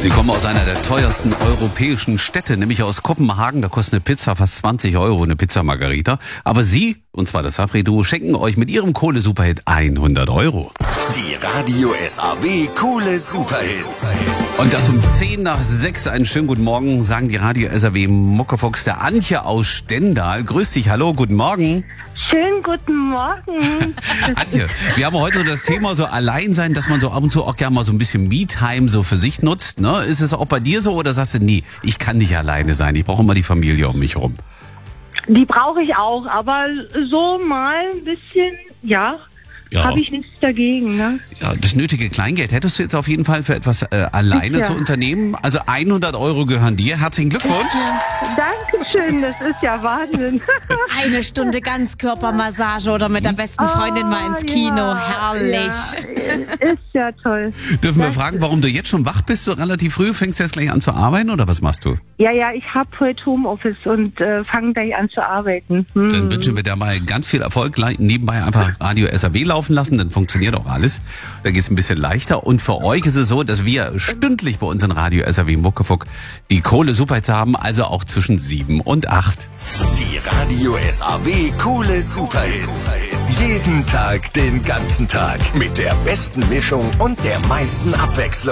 Sie kommen aus einer der teuersten europäischen Städte, nämlich aus Kopenhagen. Da kostet eine Pizza fast 20 Euro, eine Pizza Margherita. Aber Sie, und zwar das Safri-Duo, schenken euch mit Ihrem Kohle-Superhit 100 Euro. Die Radio SAW Kohle Superhits. Und das um 5:10. Einen schönen guten Morgen, sagen die Radio SAW Muckefuchs der Antje aus Stendal. Grüß dich, hallo, guten Morgen. Schönen guten Morgen. Antje, wir haben heute so das Thema so Alleinsein, dass man so ab und zu auch gerne mal so ein bisschen Me-Time so für sich nutzt. Ne? Ist es auch bei dir so oder sagst du, nee, ich kann nicht alleine sein, ich brauche immer die Familie um mich herum? Die brauche ich auch, aber so mal ein bisschen, ja. Habe ich nichts dagegen, ne? Ja, das nötige Kleingeld hättest du jetzt auf jeden Fall für etwas alleine zu unternehmen. Also 100 Euro gehören dir. Herzlichen Glückwunsch. Ja, Dankeschön, das ist ja Wahnsinn. Eine Stunde Ganzkörpermassage oder mit der besten Freundin mal ins Kino. Ja, Herrlich. ja, ist ja toll. Dürfen wir fragen, warum du jetzt schon wach bist, so relativ früh? Fängst du jetzt gleich an zu arbeiten oder was machst du? Ja, ich habe heute Homeoffice und fange gleich an zu arbeiten. Dann wünschen wir dir mal ganz viel Erfolg. Nebenbei einfach Radio SAW laufen lassen, dann funktioniert auch alles. Da geht's ein bisschen leichter. Und für euch ist es so, dass wir stündlich bei uns in Radio SAW Muckefuck die Kohle Superhits haben, also auch zwischen 7 und 8. Die Radio SAW Kohle Superhits. Jeden Tag, den ganzen Tag. Mit der besten Mischung und der meisten Abwechslung.